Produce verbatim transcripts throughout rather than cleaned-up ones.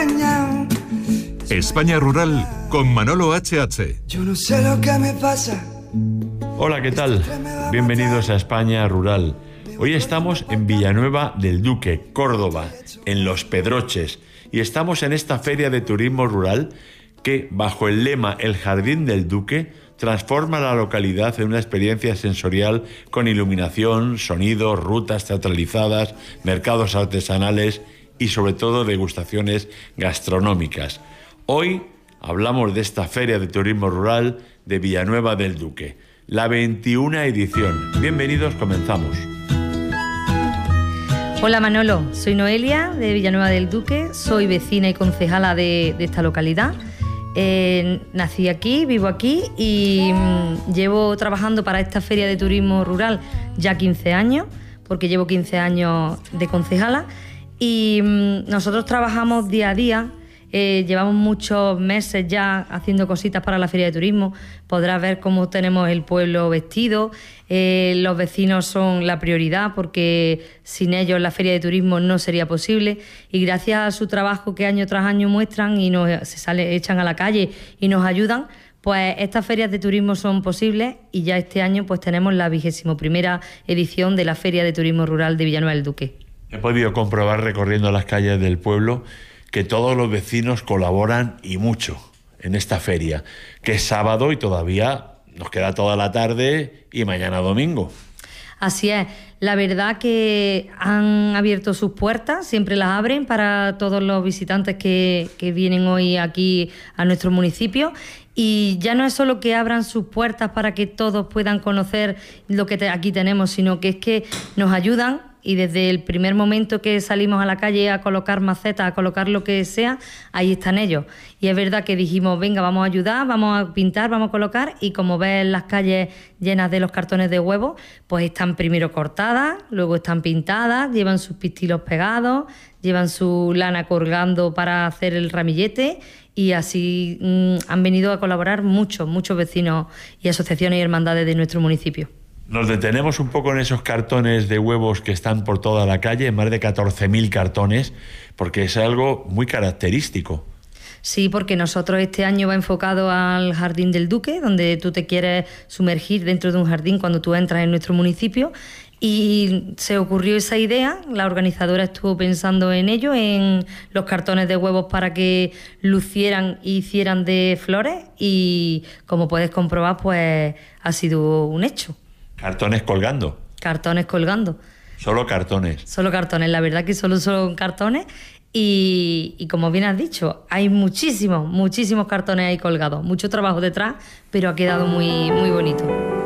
España. España Rural con Manolo H H. Yo no sé lo que me pasa. Hola, ¿qué tal? Bienvenidos a España Rural. Hoy estamos en Villanueva del Duque, Córdoba, en Los Pedroches, y estamos en esta feria de turismo rural que, bajo el lema El Jardín del Duque, transforma la localidad en una experiencia sensorial con iluminación, sonido, rutas teatralizadas, mercados artesanales y sobre todo degustaciones gastronómicas. Hoy hablamos de esta feria de turismo rural de Villanueva del Duque, la veintiuna edición. Bienvenidos, comenzamos. Hola Manolo, soy Noelia de Villanueva del Duque, soy vecina y concejala de, de esta localidad. Eh, nací aquí, vivo aquí y mmm, llevo trabajando para esta feria de turismo rural ya quince años, porque llevo quince años de concejala y mmm, nosotros trabajamos día a día. Eh, llevamos muchos meses ya haciendo cositas para la feria de turismo. Podrás ver cómo tenemos el pueblo vestido. Eh, los vecinos son la prioridad porque sin ellos la feria de turismo no sería posible. Y gracias a su trabajo que año tras año muestran y nos se sale, echan a la calle y nos ayudan, pues estas ferias de turismo son posibles y ya este año pues tenemos la vigésimo primera edición de la Feria de Turismo Rural de Villanueva del Duque. He podido comprobar recorriendo las calles del pueblo que todos los vecinos colaboran y mucho en esta feria, que es sábado y todavía nos queda toda la tarde y mañana domingo. Así es, la verdad que han abierto sus puertas, siempre las abren para todos los visitantes que, que vienen hoy aquí a nuestro municipio. Y ya no es solo que abran sus puertas para que todos puedan conocer lo que te, aquí tenemos, sino que es que nos ayudan. Y desde el primer momento que salimos a la calle a colocar macetas, a colocar lo que sea, ahí están ellos. Y es verdad que dijimos, venga, vamos a ayudar, vamos a pintar, vamos a colocar, y como ves las calles llenas de los cartones de huevos, pues están primero cortadas, luego están pintadas, llevan sus pistilos pegados, llevan su lana colgando para hacer el ramillete, y así mmm, han venido a colaborar muchos, muchos vecinos y asociaciones y hermandades de nuestro municipio. Nos detenemos un poco en esos cartones de huevos que están por toda la calle, más de catorce mil cartones, porque es algo muy característico. Sí, porque nosotros este año va enfocado al Jardín del Duque, donde tú te quieres sumergir dentro de un jardín cuando tú entras en nuestro municipio, y se ocurrió esa idea, la organizadora estuvo pensando en ello, en los cartones de huevos para que lucieran y hicieran de flores, y como puedes comprobar, pues ha sido un hecho. Cartones colgando. Cartones colgando. Solo cartones. Solo cartones, la verdad que solo son cartones y, y como bien has dicho, hay muchísimos, muchísimos cartones ahí colgados, mucho trabajo detrás, pero ha quedado muy, muy bonito.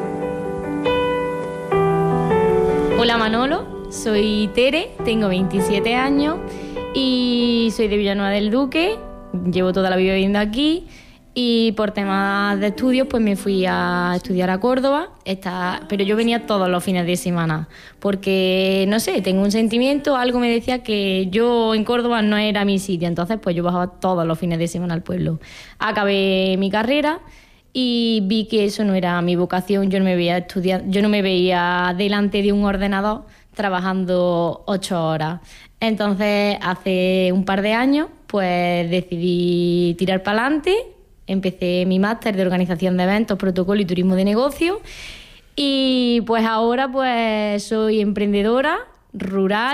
Hola Manolo, soy Tere, tengo veintisiete años y soy de Villanueva del Duque, llevo toda la vida viviendo aquí. Y por temas de estudios pues me fui a estudiar a Córdoba, esta, pero yo venía todos los fines de semana porque, no sé, tengo un sentimiento, algo me decía que yo en Córdoba no era mi sitio, entonces pues yo bajaba todos los fines de semana al pueblo. Acabé mi carrera y vi que eso no era mi vocación, yo no me veía estudiar, yo no me veía delante de un ordenador trabajando ocho horas. Entonces hace un par de años pues decidí tirar para adelante. Empecé mi máster de Organización de Eventos, Protocolo y Turismo de Negocio y pues ahora pues soy emprendedora rural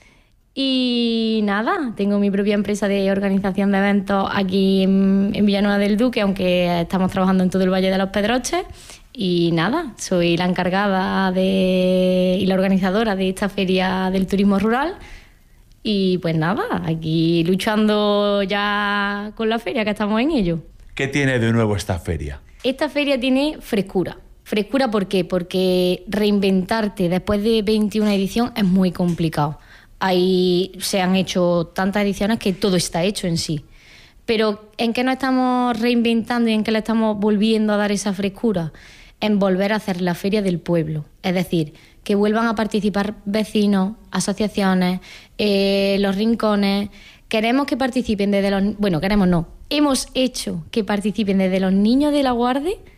y nada, tengo mi propia empresa de organización de eventos aquí en, en Villanueva del Duque, aunque estamos trabajando en todo el Valle de Los Pedroches y nada, soy la encargada de, y la organizadora de esta feria del turismo rural. Y pues nada, aquí luchando ya con la feria, que estamos en ello. ¿Qué tiene de nuevo esta feria? Esta feria tiene frescura. ¿Frescura por qué? Porque reinventarte después de veintiuna ediciones es muy complicado. Ahí se han hecho tantas ediciones que todo está hecho en sí. Pero ¿en qué nos estamos reinventando y en qué le estamos volviendo a dar esa frescura? En volver a hacer la feria del pueblo. Es decir, que vuelvan a participar vecinos, asociaciones, eh, los rincones. Queremos que participen desde los... Bueno, queremos no. Hemos hecho que participen desde los niños de la Guardia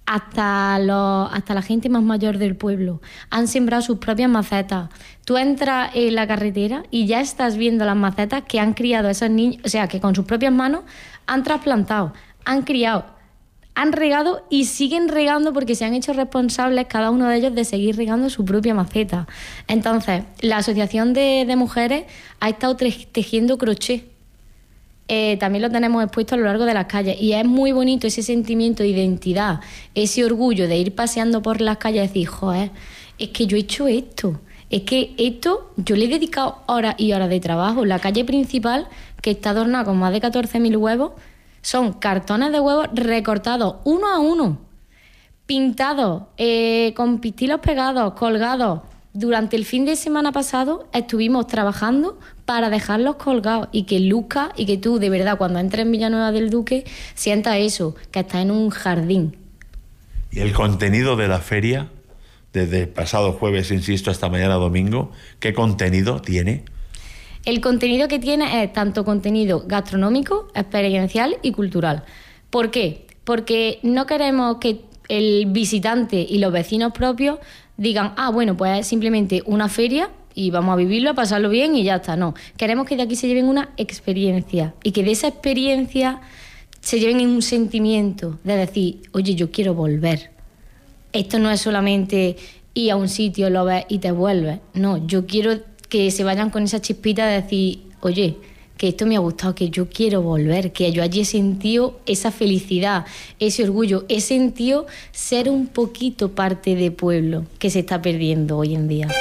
hasta, los, hasta la gente más mayor del pueblo han sembrado sus propias macetas. Tú entras en la carretera y ya estás viendo las macetas que han criado esos niños, o sea, que con sus propias manos han trasplantado, han criado, han regado y siguen regando porque se han hecho responsables cada uno de ellos de seguir regando su propia maceta. Entonces, la Asociación de, de Mujeres ha estado tejiendo crochet. Eh, también lo tenemos expuesto a lo largo de las calles y es muy bonito ese sentimiento de identidad, ese orgullo de ir paseando por las calles y decir, joder, es que yo he hecho esto, es que esto yo le he dedicado horas y horas de trabajo. La calle principal, que está adornada con más de catorce mil huevos, son cartones de huevos recortados uno a uno, pintados, eh, con pistilos pegados, colgados. Durante el fin de semana pasado estuvimos trabajando para dejarlos colgados y que luzca y que tú, de verdad, cuando entres en Villanueva del Duque, sientas eso, que estás en un jardín. ¿Y el contenido de la feria, desde el pasado jueves, insisto, hasta mañana domingo, qué contenido tiene? El contenido que tiene es tanto contenido gastronómico, experiencial y cultural. ¿Por qué? Porque no queremos que el visitante y los vecinos propios digan, ah, bueno, pues es simplemente una feria y vamos a vivirlo, a pasarlo bien y ya está. No, queremos que de aquí se lleven una experiencia y que de esa experiencia se lleven un sentimiento de decir, oye, yo quiero volver. Esto no es solamente ir a un sitio, lo ves y te vuelves. No, yo quiero que se vayan con esa chispita de decir, oye, que esto me ha gustado, que yo quiero volver, que yo allí he sentido esa felicidad, ese orgullo, he sentido ser un poquito parte de pueblo que se está perdiendo hoy en día.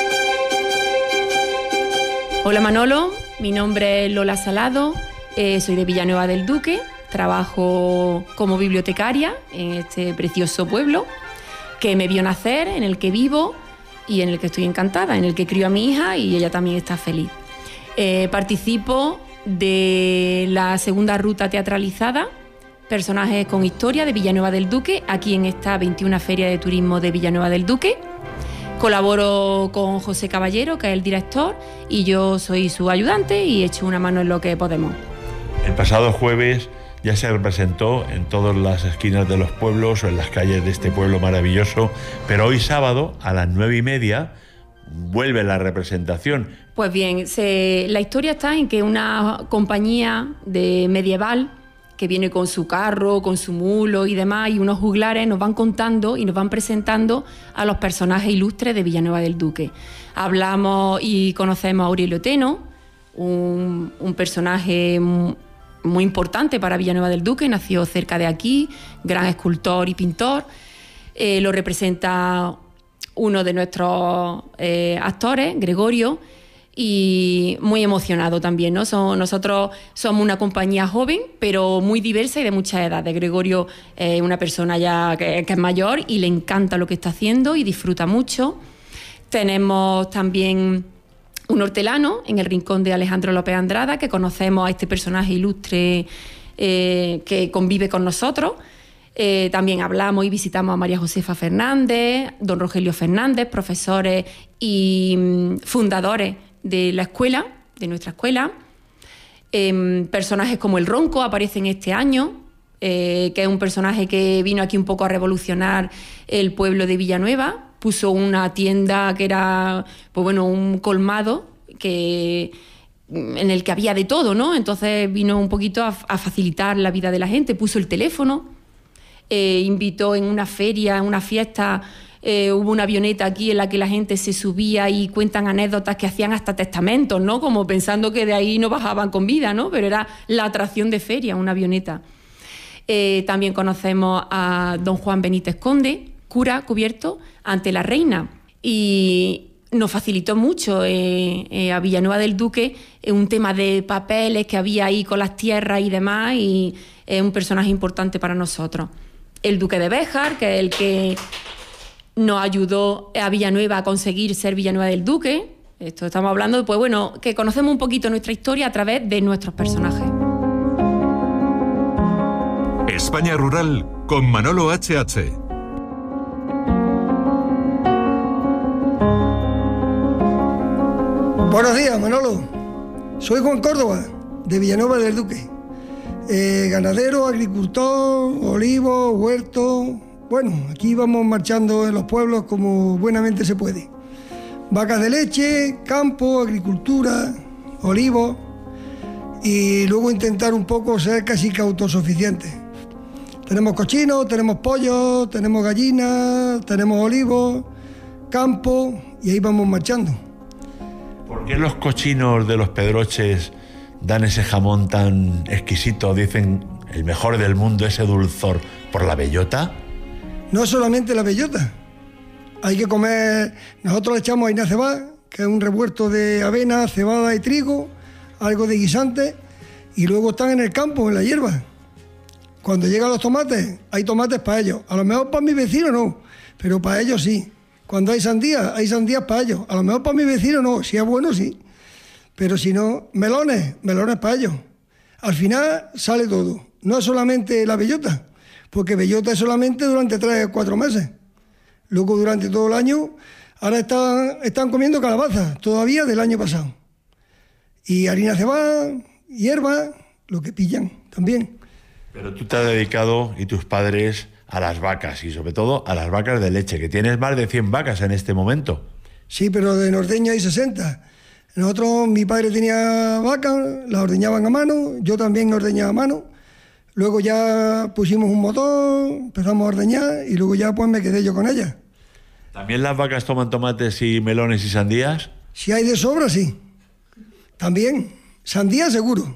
Hola Manolo, mi nombre es Lola Salado, eh, soy de Villanueva del Duque, trabajo como bibliotecaria en este precioso pueblo que me vio nacer, en el que vivo y en el que estoy encantada, en el que crío a mi hija y ella también está feliz. Eh, participo de la segunda ruta teatralizada, Personajes con Historia de Villanueva del Duque, aquí en esta veintiuna Feria de Turismo de Villanueva del Duque. Colaboro con José Caballero, que es el director, y yo soy su ayudante y echo una mano en lo que podemos. El pasado jueves ya se representó en todas las esquinas de los pueblos o en las calles de este pueblo maravilloso, pero hoy sábado a las nueve y media vuelve la representación. Pues bien, se, la historia está en que una compañía de medieval que viene con su carro, con su mulo y demás, y unos juglares nos van contando y nos van presentando a los personajes ilustres de Villanueva del Duque. Hablamos y conocemos a Aurelio Teno, un, un personaje muy importante para Villanueva del Duque, nació cerca de aquí, gran escultor y pintor. Eh, lo representa uno de nuestros eh, actores, Gregorio, y muy emocionado también, ¿no? So, nosotros somos una compañía joven, pero muy diversa y de muchas edades. Gregorio es una persona ya que, que es mayor y le encanta lo que está haciendo y disfruta mucho. Tenemos también un hortelano en el rincón de Alejandro López Andrada, que conocemos a este personaje ilustre eh, que convive con nosotros. Eh, también hablamos y visitamos a María Josefa Fernández, don Rogelio Fernández, profesores y mm, fundadores de la escuela, de nuestra escuela. Eh, personajes como el Ronco aparecen este año, eh, que es un personaje que vino aquí un poco a revolucionar el pueblo de Villanueva. Puso una tienda que era, pues bueno, un colmado que, en el que había de todo, ¿no? Entonces vino un poquito a, a facilitar la vida de la gente. Puso el teléfono, eh, invitó en una feria, en una fiesta. Eh, hubo una avioneta aquí en la que la gente se subía y cuentan anécdotas que hacían hasta testamentos, ¿no? Como pensando que de ahí no bajaban con vida, ¿no? Pero era la atracción de feria, una avioneta. Eh, también conocemos a don Juan Benítez Conde, cura cubierto ante la reina, y nos facilitó mucho eh, eh, a Villanueva del Duque eh, un tema de papeles que había ahí con las tierras y demás, y es eh, un personaje importante para nosotros. El duque de Béjar, que es el que nos ayudó a Villanueva a conseguir ser Villanueva del Duque. Esto estamos hablando, pues bueno, que conocemos un poquito nuestra historia a través de nuestros personajes. España Rural con Manolo H H. Buenos días, Manolo. Soy Juan Córdoba, de Villanueva del Duque. Eh, ganadero, agricultor, olivo, huerto, Bueno, aquí vamos marchando en los pueblos como buenamente se puede. Vacas de leche, campo, agricultura, olivos y luego intentar un poco ser casi que autosuficientes. Tenemos cochinos, tenemos pollos, tenemos gallinas, tenemos olivos, campo y ahí vamos marchando. ¿Por qué los cochinos de los Pedroches dan ese jamón tan exquisito? Dicen el mejor del mundo, ese dulzor. ¿Por la bellota? No solamente la bellota. Hay que comer... Nosotros le echamos harina cebada, que es un revuelto de avena, cebada y trigo, algo de guisante, y luego están en el campo, en la hierba. Cuando llegan los tomates, hay tomates para ellos. A lo mejor para mi vecino no, pero para ellos sí. Cuando hay sandías, hay sandías para ellos. A lo mejor para mi vecino no, si es bueno sí. Pero si no, melones, melones para ellos. Al final sale todo. No es solamente la bellota, porque bellota es solamente durante tres o cuatro meses. Luego durante todo el año, ahora están, están comiendo calabazas, todavía del año pasado. Y harina cebada, hierba, lo que pillan también. Pero tú te has dedicado, y tus padres, a las vacas, y sobre todo a las vacas de leche, que tienes más de cien vacas en este momento. Sí, pero de norteño hay sesenta. Nosotros, mi padre tenía vacas, las ordeñaban a mano, yo también ordeñaba a mano. Luego ya pusimos un motor, empezamos a ordeñar y luego ya pues me quedé yo con ellas. ¿También las vacas toman tomates y melones y sandías? Si hay de sobra, sí. También, sandía seguro.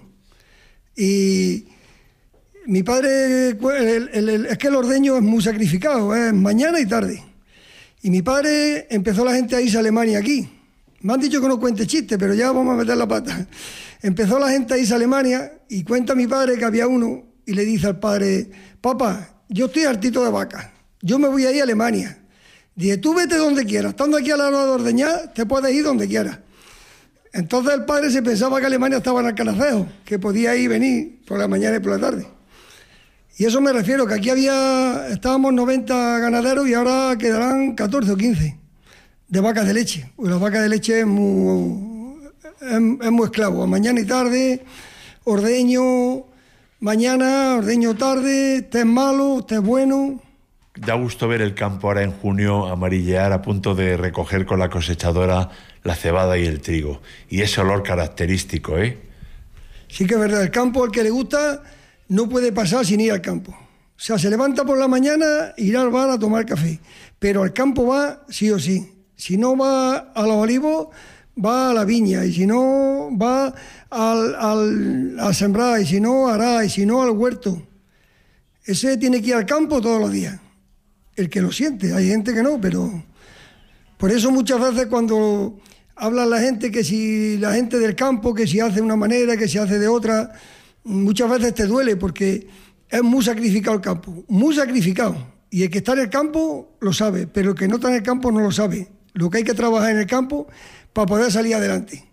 Y mi padre, el, el, el, es que el ordeño es muy sacrificado, es mañana y tarde. Y mi padre empezó la gente a irse a Alemania aquí. Me han dicho que no cuente chistes, pero ya vamos a meter la pata. Empezó la gente a irse a Alemania y cuenta mi padre que había uno y le dice al padre, papá, yo estoy hartito de vacas, yo me voy a ir a Alemania. Dice, tú vete donde quieras, estando aquí a la hora de ordeñar, te puedes ir donde quieras. Entonces el padre se pensaba que Alemania estaba en Alcanacejo, que podía ir y venir por la mañana y por la tarde. Y eso me refiero, que aquí había, estábamos noventa ganaderos y ahora quedarán catorce o quince de vacas de leche. Pues la vaca de leche es muy, es, es muy esclavo, mañana y tarde, ordeño, mañana, ordeño tarde, té es malo, té es bueno. Da gusto ver el campo ahora en junio amarillear a punto de recoger con la cosechadora la cebada y el trigo. Y ese olor característico, ¿eh? Sí que es verdad, el campo al que le gusta no puede pasar sin ir al campo. O sea, se levanta por la mañana, irá al bar a tomar café, pero al campo va sí o sí. Si no va a los olivos, va a la viña, y si no va al, al, a sembrar, y si no hará, y si no al huerto. Ese tiene que ir al campo todos los días. El que lo siente, hay gente que no, pero por eso muchas veces cuando habla la gente que si la gente del campo, que si hace de una manera, que si hace de otra, muchas veces te duele porque es muy sacrificado el campo, muy sacrificado. Y el que está en el campo lo sabe, pero el que no está en el campo no lo sabe. Lo que hay que trabajar en el campo para poder salir adelante.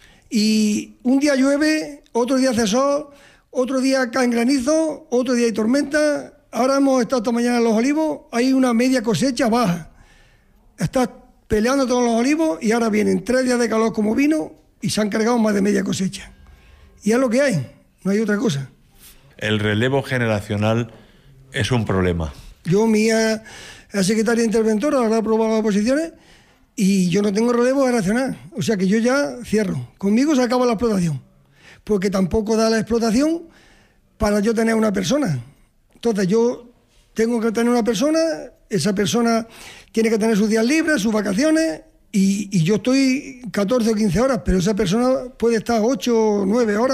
Y un día llueve, otro día hace sol, otro día cae granizo, otro día hay tormenta. Ahora hemos estado esta mañana en los olivos, hay una media cosecha baja. Estás peleando todos los olivos y ahora vienen tres días de calor como vino y se han cargado más de media cosecha. Y es lo que hay, no hay otra cosa. El relevo generacional es un problema. Yo, mi hija es secretaria interventora, ahora ha aprobado las oposiciones y yo no tengo relevo generacional. O sea que yo ya cierro. Conmigo se acaba la explotación, porque tampoco da la explotación para yo tener una persona. Entonces yo tengo que tener una persona, esa persona tiene que tener sus días libres, sus vacaciones, y, y yo estoy catorce o quince horas, pero esa persona puede estar ocho o nueve horas.